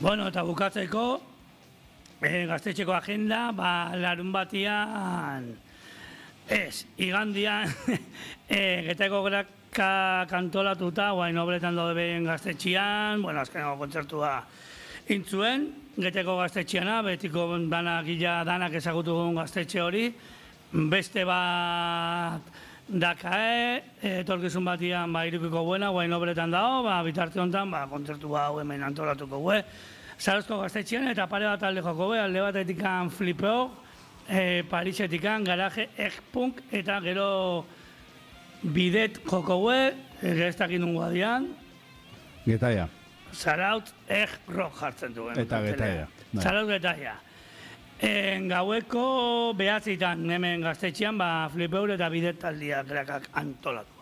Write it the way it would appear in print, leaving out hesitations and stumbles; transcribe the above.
Bueno, eta bukatzeko, gaztetxeko agenda, larun batian, igandian, Getako graka kantolatuta, guain obretan daude behin gaztetxian, azkeneko kontzertua intzuen, Getako gaztetxiana, betiko danak ezagutugun gaztetxe hori, beste bat dakae, etorkizun batian irukiko buena, guain obretan dago, bitarte honetan, kontzertua hau hemen antolatuko gue, Zarozko gaztetxean eta pare bat alde joko gue, alde bat etikan Flipeo, Parisetikan, garaje, Egpunk, eta gero bidet joko gue, ez nungoa dian. Getaia. Zarautz, rock jartzen duen. Eta Getaia. Zarautz, Getaia. Gaueko behatzitan hemen gaztetxean, Flipeur eta bidet taldiak grakak antolatu.